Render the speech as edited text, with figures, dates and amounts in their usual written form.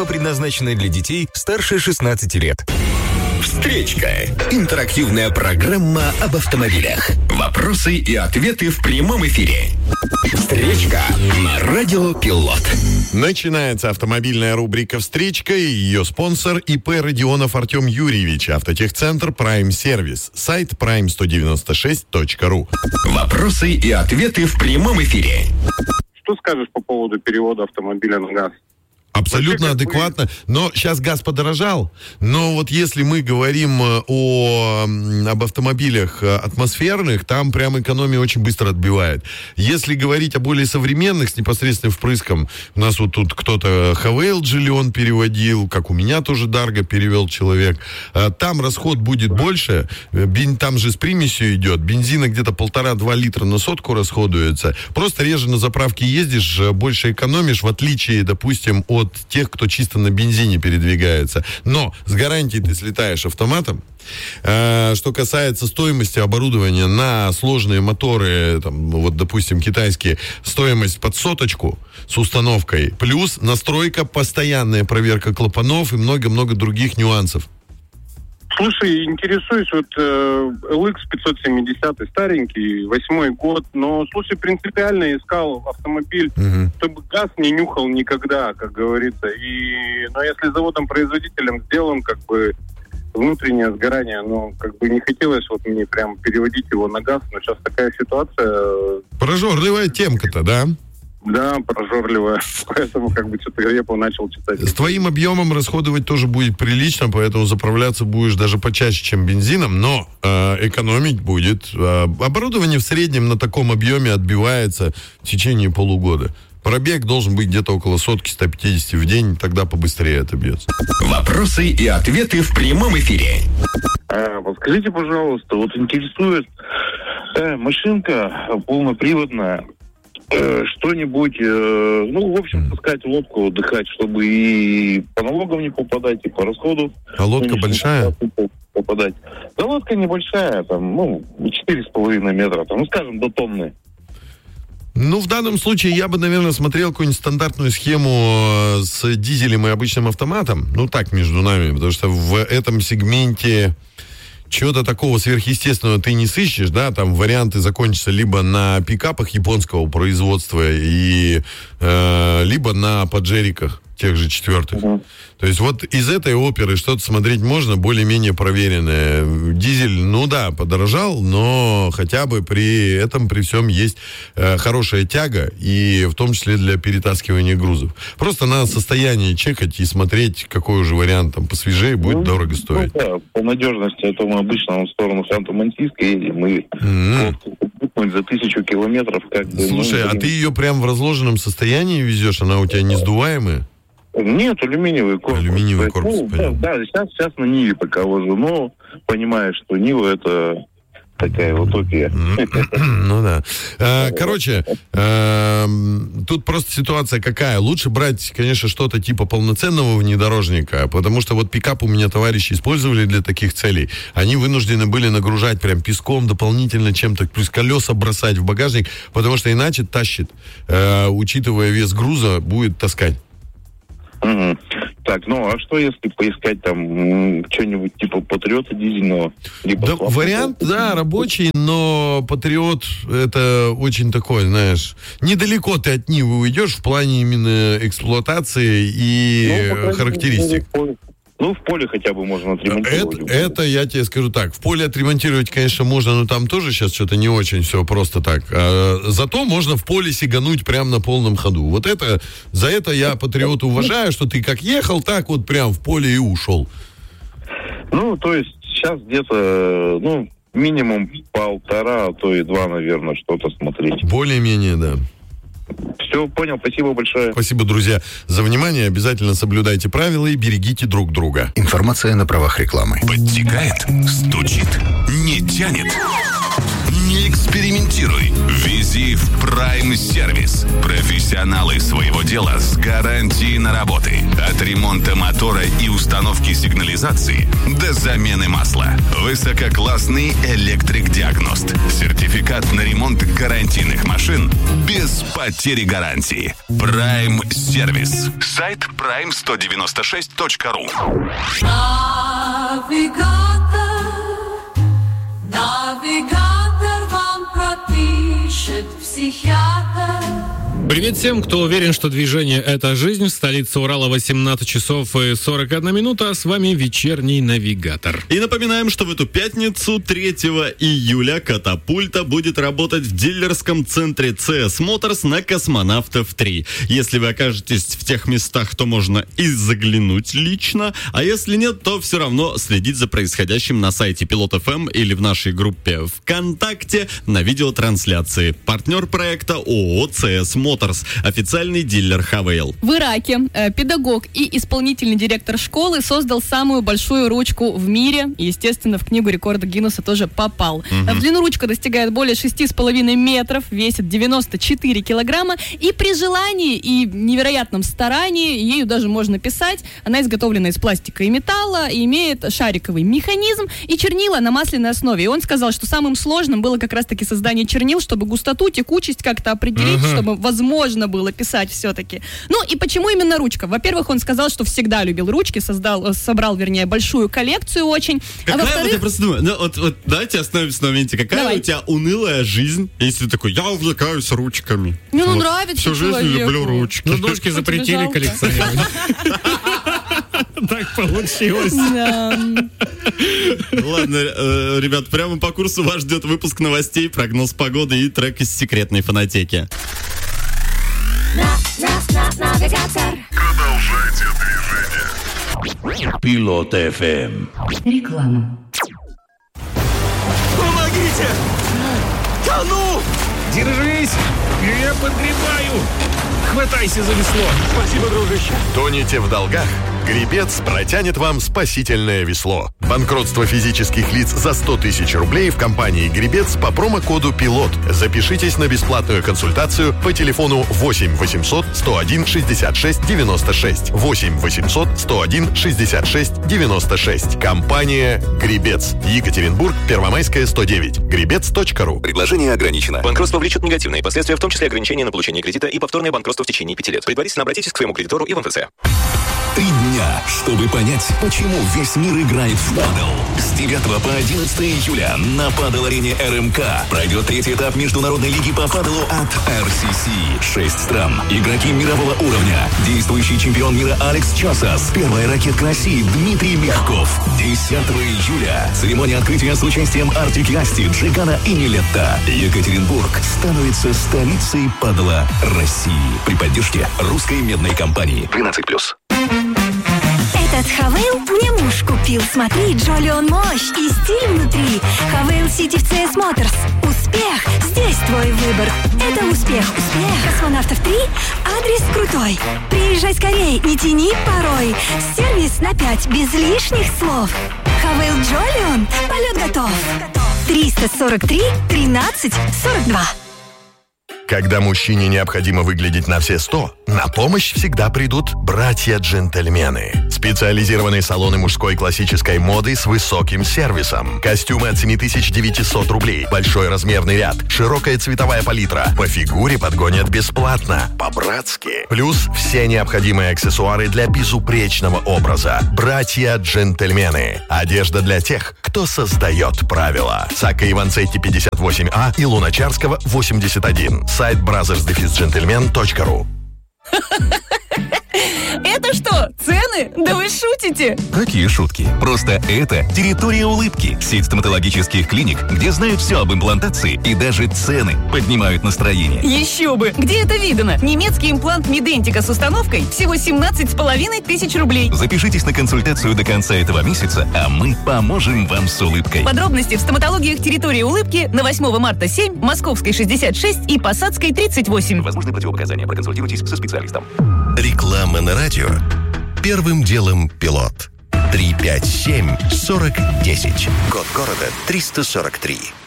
Программа предназначена для детей старше 16 лет. Встречка. Интерактивная программа об автомобилях. Вопросы и ответы в прямом эфире. Встречка на Радио Пилот. Начинается автомобильная рубрика «Встречка» и ее спонсор ИП Родионов Артем Юрьевич, автотехцентр Prime Сервис, сайт prime196.ru. Вопросы и ответы в прямом эфире. Что скажешь по поводу перевода автомобиля на газ? Абсолютно адекватно, но сейчас газ подорожал, но вот если мы говорим об автомобилях атмосферных, там прям экономия очень быстро отбивает. Если говорить о более современных с непосредственным впрыском, у нас вот тут кто-то Хавейл Джиллион переводил, как у меня тоже Дарго перевел человек, там расход будет больше, там же с примесью идет, бензина где-то 1,5-2 литра на сотку расходуется, просто реже на заправке ездишь, больше экономишь, в отличие, допустим, от тех, кто чисто на бензине передвигается. Но с гарантией ты слетаешь автоматом. Что касается стоимости оборудования на сложные моторы, там, вот, допустим, китайские, стоимость под соточку с установкой, плюс настройка, постоянная проверка клапанов и много-много других нюансов. Слушай, интересуюсь, вот LX 570 старенький, 8-й год, но, слушай, принципиально искал автомобиль, чтобы газ не нюхал никогда, как говорится, но если заводом-производителем сделан, как бы, внутреннее сгорание, но как бы не хотелось вот мне прям переводить его на газ, но сейчас такая ситуация... Прожорливая темка-то, да? Да, прожорливая. Поэтому как бы что-то репу начал читать. С твоим объемом расходовать тоже будет прилично, поэтому заправляться будешь даже почаще, чем бензином, но экономить будет. Оборудование в среднем на таком объеме отбивается в течение полугода. Пробег должен быть где-то около 100-150 в день, тогда побыстрее отобьется. Вопросы и ответы в прямом эфире. Подскажите, пожалуйста, вот интересует машинка полноприводная, что-нибудь, в общем, таскать лодку, отдыхать, чтобы и по налогам не попадать, и по расходу. А лодка большая? Попадать. Да лодка небольшая, там, 4,5 метра, там, скажем, до тонны. В данном случае я бы, наверное, смотрел какую-нибудь стандартную схему с дизелем и обычным автоматом. Так, между нами, потому что в этом сегменте чего-то такого сверхъестественного ты не сыщешь, да, там варианты закончатся либо на пикапах японского производства, либо на паджериках тех же четвертых. То есть вот из этой оперы что-то смотреть можно, более-менее проверенное. Дизель, подорожал, но хотя бы при этом, при всем есть хорошая тяга, и в том числе для перетаскивания грузов. Просто надо состояние чекать и смотреть, какой уже вариант там посвежее будет дорого стоить. По надежности, это мы обычно в сторону Ханты-Мансийска едем, мы за 1000 километров. Слушай, а ты ее прям в разложенном состоянии везешь? Она у тебя не сдуваемая? Нет, алюминиевый корпус. Алюминиевый корпус, понятно. Сейчас на Ниве пока вожу, но понимаешь, что Нива это такая утопия. Короче, тут просто ситуация какая. Лучше брать, конечно, что-то типа полноценного внедорожника, потому что вот пикап у меня товарищи использовали для таких целей. Они вынуждены были нагружать прям песком дополнительно чем-то, плюс колеса бросать в багажник, потому что иначе тащит. Учитывая вес груза, будет таскать. Так, а что если поискать там что-нибудь типа Патриота дизельного? Вариант, рабочий, но Патриот это очень такой, знаешь, недалеко ты от Нивы уйдешь в плане именно эксплуатации и характеристик. В поле хотя бы можно отремонтировать. Это я тебе скажу так. В поле отремонтировать, конечно, можно, но там тоже сейчас что-то не очень все просто так. Зато можно в поле сигануть прям на полном ходу. Вот это, за это я Патриот уважаю, что ты как ехал, так вот прям в поле и ушел. То есть сейчас где-то, минимум 1,5, а то и 2, наверное, что-то смотреть. Более-менее, да. Все, понял, спасибо большое. Спасибо, друзья, за внимание. Обязательно соблюдайте правила и берегите друг друга. Информация на правах рекламы. Подтекает, стучит, не тянет, Не экспериментируй. Вези в Prime Сервис. Профессионалы своего дела с гарантией на работы. От ремонта мотора и установки сигнализации до замены масла. Высококлассный электрик-диагност. Сертификат на ремонт гарантийных машин без потери гарантии. Prime Сервис. Сайт prime196.ru. Навигатор вам пропишет психиатр. Привет всем, кто уверен, что движение – это жизнь. В столице Урала 18 часов и 41 минута. А с вами вечерний навигатор. И напоминаем, что в эту пятницу, 3 июля, «Катапульта» будет работать в дилерском центре CS Motors на Космонавтов 3. Если вы окажетесь в тех местах, то можно и заглянуть лично. А если нет, то все равно следить за происходящим на сайте Пилот ФМ или в нашей группе ВКонтакте на видеотрансляции. Партнер проекта ООО CS Motors. Официальный дилер Хавейл. В Ираке педагог и исполнительный директор школы создал самую большую ручку в мире. И, естественно, в книгу рекорда Гиннесса тоже попал. В длину ручка достигает более 6,5 метров, весит 94 килограмма. И при желании и невероятном старании ею даже можно писать. Она изготовлена из пластика и металла, и имеет шариковый механизм и чернила на масляной основе. И он сказал, что самым сложным было как раз-таки создание чернил, чтобы густоту, текучесть как-то определить, чтобы возможно было писать все-таки. Ну и почему именно ручка? Во-первых, он сказал, что всегда любил ручки, собрал, большую коллекцию очень. Какая, а во-вторых... я просто думаю, вот давайте остановимся на моменте. Какая у тебя унылая жизнь, если ты такой, я увлекаюсь ручками. Мне нравится всю жизнь люблю ручки. Ну, дочки запретили коллекционировать. Так получилось. Ладно, ребят, прямо по курсу вас ждет выпуск новостей, прогноз погоды и трек из секретной фонотеки. Продолжайте движение. Пилот ФМ. Реклама. Помогите! Тону! Держись! Я подгребаю! Хватайся за весло! Спасибо, дружище! Тонете в долгах? Гребец протянет вам спасительное весло. Банкротство физических лиц за 100 тысяч рублей в компании «Гребец» по промокоду «Пилот». Запишитесь на бесплатную консультацию по телефону 8 800 101 66 96. 8 800 101 66 96. Компания «Гребец». Екатеринбург, Первомайская, 109. Гребец.ру. Предложение ограничено. Банкротство влечет негативные последствия, в том числе ограничение на получение кредита и повторное банкротство в течение 5 лет. Предварительно обратитесь к своему кредитору и в МФЦ. 3 дня, чтобы понять, почему весь мир играет в падл. С 9 по 11 июля на падл-арене РМК пройдет 3-й этап Международной лиги по падлу от RCC. 6 стран, игроки мирового уровня, действующий чемпион мира Алекс Часас, первая ракетка России Дмитрий Мягков. 10 июля церемония открытия с участием Артик и Асти, Джигана и Нилетта. Екатеринбург становится столицей падла России при поддержке русской медной компании. 12+. Этот Хавейл мне муж купил. Смотри, Джоли, он мощь и стиль внутри. Хавейл Сити в CS Motors. Успех, здесь твой выбор. Это успех. Космонавтов 3, адрес крутой. Приезжай скорей, не тяни порой. Сервис на 5, без лишних слов. Хавейл Джолион, полет готов. 343 13 42. Когда мужчине необходимо выглядеть на все 100, на помощь всегда придут братья-джентльмены. Специализированные салоны мужской классической моды с высоким сервисом. Костюмы от 7900 рублей, большой размерный ряд, широкая цветовая палитра. По фигуре подгонят бесплатно, по-братски. Плюс все необходимые аксессуары для безупречного образа. Братья-джентльмены. Одежда для тех, кто создает правила. Сака Иванцетти 58А и Луначарского 81. Сайт brothers-gentlemen.ru. Это что, цены? Да вы шутите? Какие шутки? Просто это территория улыбки. Сеть стоматологических клиник, где знают все об имплантации и даже цены поднимают настроение. Еще бы! Где это видано? Немецкий имплант Медентика с установкой всего 17,5 тысяч рублей. Запишитесь на консультацию до конца этого месяца, а мы поможем вам с улыбкой. Подробности в стоматологиях территории улыбки на 8 марта 7, Московской 66 и Посадской 38. Возможны противопоказания. Проконсультируйтесь со специалистом. Реклама на радио. Первым делом Пилот. 357-4010. Код города 343.